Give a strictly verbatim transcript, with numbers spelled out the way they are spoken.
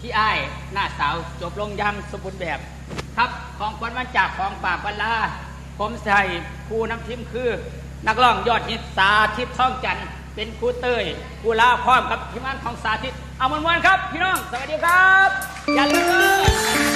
พี่อ้ายหน้าสาวจบลงยังสมบูรณ์แบบครับของขวัญวันจากของฝากบรรลาผมใส่ครูน้ำทิมคือนักร้องยอดฮิตสาธิตท่องจันทร์เป็นครูเต้ยครูลาพร้อมกับทีมงานของสาธิตเอามวนๆครับพี่น้องสวัสดีครับอย่าลืม